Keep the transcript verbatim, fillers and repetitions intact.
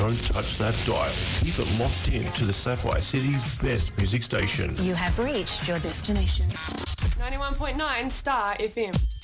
Don't touch that dial. Keep it locked in to the Sapphire City's best music station. You have reached your destination. ninety-one point nine Star F M.